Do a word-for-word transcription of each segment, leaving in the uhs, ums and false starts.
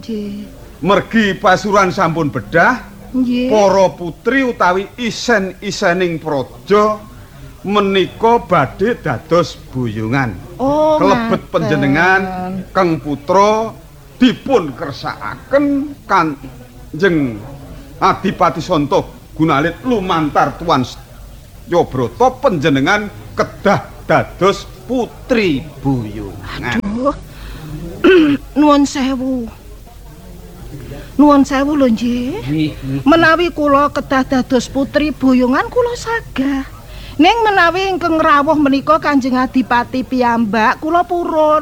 Nggih. Mergi pasuruan sampun bedah. Nggih. Para putri utawi isen-isening praja menika badhe dados buyungan. Oh, kelebet ngaten. panjenengan Kang Putra dipun kersakaken Kanjeng Adipati Santa Gunalit lumantar Tuan Setyabrata panjenengan kedah dados putri buyungan. Aduh. Nuwun sewu. Nuwun sewu lho nggih. Menawi kula kedah dados putri buyungan kula sagah. Ning menawi ingkang rawuh menika Kanjeng Adipati piyambak kula purun.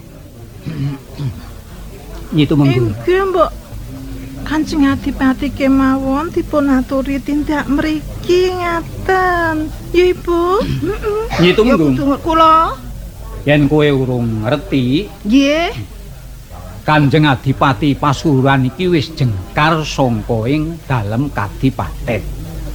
Nyitu mengko. Inggih, Mbok. Kanjeng Adipati kemawon dipun aturi tindak mriki ngaten. Ya, Ibu. Heeh. Nyitu Ya mengko. kudu kula. Yen kowe urung ngerti, Nggih. Kanjeng Adipati Pasuruan iki wis jengkar sangka ing dalem kadipaten.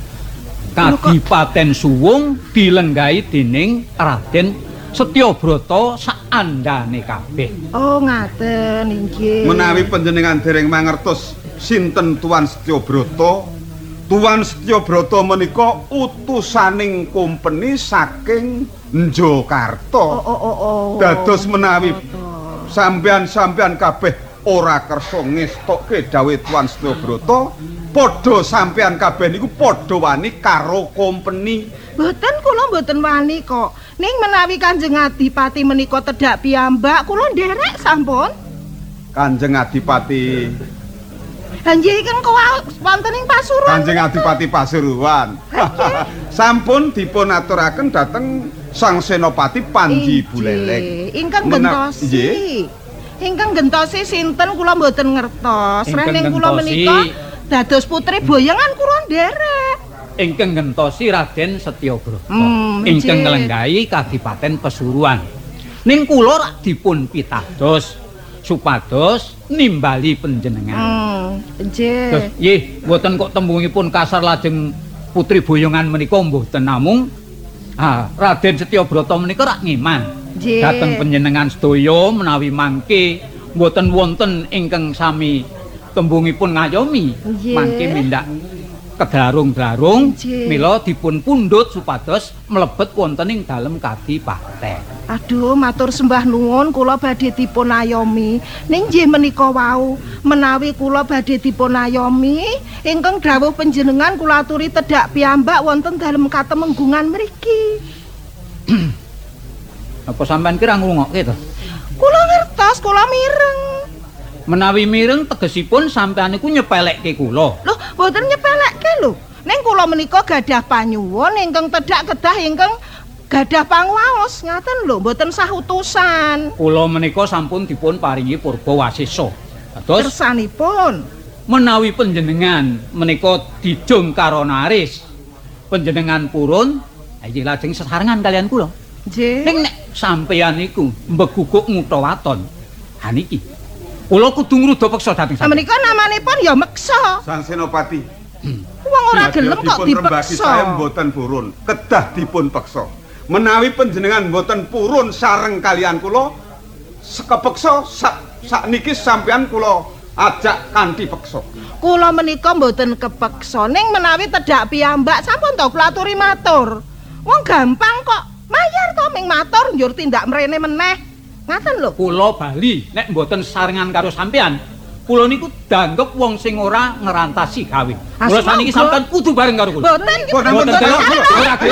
Kadipaten Suwung dilenggahi dening Raden Setyabrata saandane kabeh. Oh, ngaten inggih. Menawi panjenengan dereng mangertos sinten Tuan Setyabrata, Tuan Setyabrata menika utusaning kompeni saking Njokarta. Oh, oh, oh, oh. Dados menawi sampean-sampean kabeh ora kersa ngestokke dawuh Tuan Setyabrata, padha sampean kabeh niku padha wani karo kompeni. Mboten kula mboten wani kok. Ning menawi Kanjeng Adipati menika tedhak piyambak kula nderek sampun. Kanjeng Adipati, Lah nggih kan wonten ing Pasuruan. Kanjeng Adipati Pasuruan. Sampun dipun aturaken dhateng Sang Senopati Panji Buleleng. Ingkang Mena- gentosi. Nggih. Ingkang gentosi sinten kula mboten ngertos. Ingkang Rening kula gentosi- menika dados putri boyangan kula nderek. Ingkang gentosi Raden Setyabrata. Hmm, Ingkang nggih. nglenggahi Kadipaten Pasuruan. Ning kula rak dipun pitados supados nimbali panjenengan. Hmm, nggih. Terus nggih, mboten kok tembungipun kasar lajeng putri boyongan menika mboten namung ah, Raden Setyabrata menika rak ngiman. Nggih. Dhateng panjenengan sedaya menawi mangke mboten wonten ingkang sami tembungipun ngayomi. Nggih. Mangke mindak kedarung-darung Nggih. mila dipun pundhut supados mlebet wonten ing dalem kadipaten. Aduh, matur sembah nuwun kula badhe dipun ayomi. Ning nggih menika wau, menawi kula badhe dipun ayomi, ingkang dawuh panjenengan kula aturi tedhak piyambak wonten dalem katemenggungan mriki. Apa sampean kira ngrungokke to? Kula ngertos, kula mireng. Menawi mireng tegesipun sampean niku nyepelekke kula. Loh, mboten nyepelekke lho. Ning kula menika gadah panyuwun ingkang tedhak kedah ingkang gadah panguwaos ngaten lho, mboten sah utusan. Kula menika sampun dipun paringi purba wasesa. Dados Kersanipun. menawi panjenengan menika dijung karo naris, panjenengan purun, iki lajeng sesarengan kalian kula. Nggih. Ning nek sampeyan iku mbeguguk ngutha waton, ha niki kula kudu ngruda peksa dhateng sampeyan. Menika namanipun ya meksa. Sang Senopati. Wong ora gelem kok Dipun rembaki saya dipeksa. mboten purun, kedah dipun peksa. Menawi panjenengan mboten purun sareng kalian kula, sekepeksa sak sakniki sampean kula ajak kanthi peksa. Kula menika mboten kepeksa ning menawi tedhak piyambak sampun to kula aturi matur. Wong gampang kok. Mayar to ming matur njur tindak mrene meneh. Ngaten lho. Kula bali nek mboten sarengan karo sampeyan. Kula niku danggep wong sing ora ngerantasi gawe. Kula Asma saniki uga. sampeyan kudu bareng karo kula. Mboten iki Mboten, mboten mboten, salah. mboten, ora gelem.